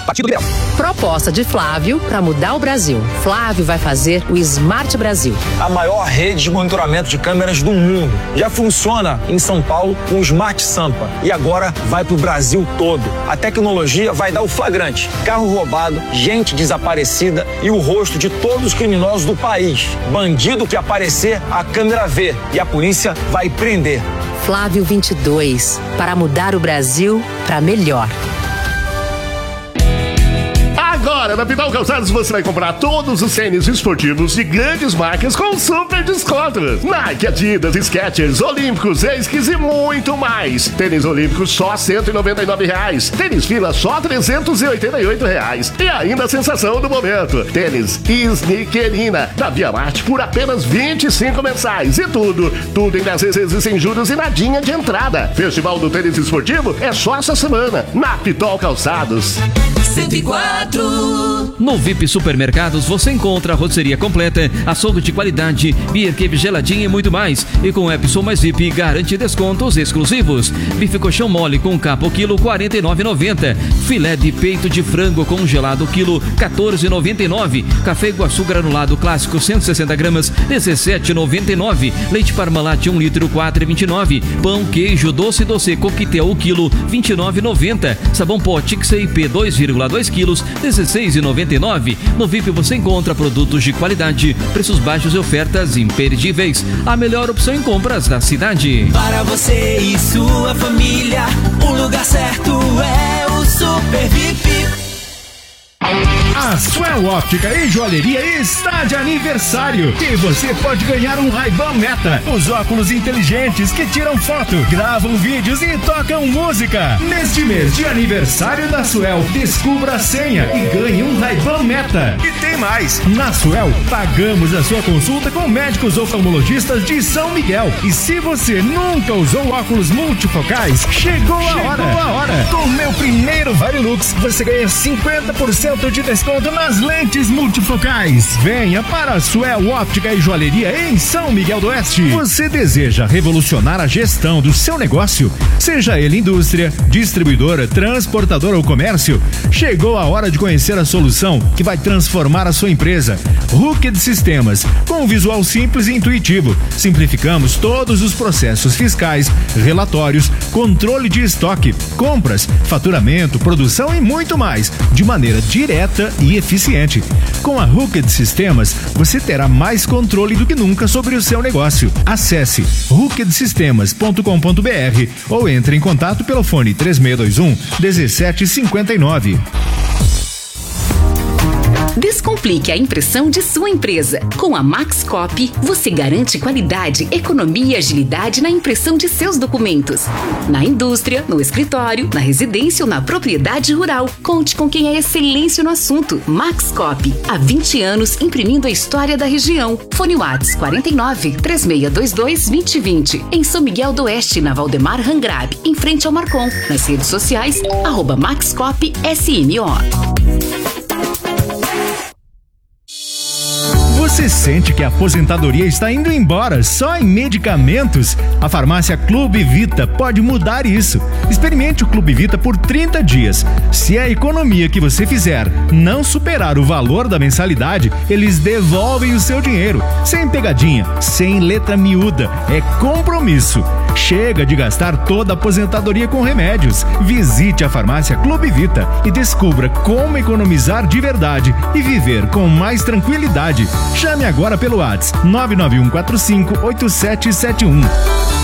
Partido Liberal. Proposta de Flávio para mudar o Brasil. Flávio vai fazer o Smart Brasil. A maior rede de monitoramento de câmeras do mundo. Já funciona em São Paulo com o Smart Sampa e agora vai pro Brasil todo. A tecnologia vai dar o flagrante. Carro roubado, gente desaparecida e o rosto de todos os criminosos do país. Bandido que aparecer, a câmera vê e a polícia vai prender. Flávio 22, para mudar o Brasil para melhor. Agora, na Pitol Calçados, você vai comprar todos os tênis esportivos de grandes marcas com super descontos. Nike, Adidas, Skechers, Olímpicos, Esquis e muito mais. Tênis Olímpicos só R$ 199. Tênis Fila só R$ 388. E ainda a sensação do momento. Tênis Sneakerina, da Via Marte, por apenas 25 mensais. E tudo em 10 vezes sem juros e nadinha de entrada. Festival do Tênis Esportivo é só essa semana, na Pitol Calçados. 104. No VIP Supermercados você encontra a rotisseria completa, açougue de qualidade, beer cave geladinha e muito mais. E com o app Sou Mais VIP garante descontos exclusivos. Bife coxão mole com capa o quilo R$ 49,90. Filé de peito de frango congelado quilo R$ 14,99. Café Iguaçu granulado clássico 160 gramas R$ 17,99. Leite Parmalat 1 litro R$ 4,29. Pão, queijo, doce coquetel o quilo R$ 29,90. Sabão pó Tix IP 2,2 quilos R$ 16,99. No VIP você encontra produtos de qualidade, preços baixos e ofertas imperdíveis. A melhor opção em compras da cidade. Para você e sua família, o lugar certo é o Super VIP. A Swell Óptica e Joalheria está de aniversário e você pode ganhar um Ray-Ban Meta, os óculos inteligentes que tiram foto, gravam vídeos e tocam música. Neste mês de aniversário da Swell, descubra a senha e ganhe um Ray-Ban Meta. E tem mais, na Swell pagamos a sua consulta com médicos oftalmologistas de São Miguel. E se você nunca usou óculos multifocais, chegou a hora. Com o meu primeiro Varilux, você ganha 50% de desconto nas lentes multifocais. Venha para a Swell Óptica e Joalheria em São Miguel do Oeste. Você deseja revolucionar a gestão do seu negócio? Seja ele indústria, distribuidora, transportadora ou comércio? Chegou a hora de conhecer a solução que vai transformar a sua empresa. Hooked Sistemas, com um visual simples e intuitivo. Simplificamos todos os processos fiscais, relatórios, controle de estoque, compras, faturamento, produção e muito mais, de maneira direta e eficiente. Com a Hooked Sistemas, você terá mais controle do que nunca sobre o seu negócio. Acesse hookedsistemas.com.br ou entre em contato pelo fone 3621-1759. Descomplique a impressão de sua empresa. Com a Maxcopy, você garante qualidade, economia e agilidade na impressão de seus documentos. Na indústria, no escritório, na residência ou na propriedade rural. Conte com quem é excelência no assunto. Maxcopy, há 20 anos imprimindo a história da região. Fone WhatsApp 49 3622 2020. Em São Miguel do Oeste, na Valdemar Rangrab, em frente ao Marcon. Nas redes sociais, @Maxcopy SMO. Você sente que a aposentadoria está indo embora só em medicamentos? A farmácia Clube Vita pode mudar isso. Experimente o Clube Vita por 30 dias. Se a economia que você fizer não superar o valor da mensalidade, eles devolvem o seu dinheiro. Sem pegadinha, sem letra miúda. É compromisso. Chega de gastar toda a aposentadoria com remédios. Visite a farmácia Clube Vita e descubra como economizar de verdade e viver com mais tranquilidade. Chame agora pelo WhatsApp 991458771.